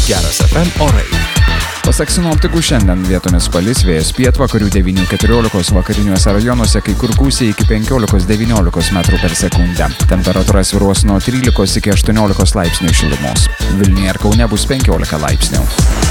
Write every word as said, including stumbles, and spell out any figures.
Geras F M orai. Pasak sinoptikų, šiandien vietomis palis, vėjas pietvakarių devynių keturiolikos, vakariniuose rajonuose kai kur gūsiai iki penkiolikos devyniolikos metrų per sekundę. Temperatūra svyruos nuo trylikos iki aštuoniolikos laipsnių šilumos. Vilniuje ir Kaune bus penkiolika laipsnių.